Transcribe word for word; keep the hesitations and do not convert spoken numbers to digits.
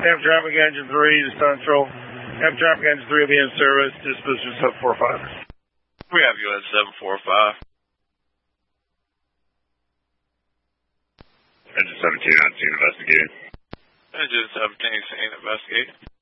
Have traffic engine three to Central. Have traffic engine three will be in service. Disposition seven four five. We have you at seven four five. Engine seventeen on scene investigating. Engine seventeen, scene investigating.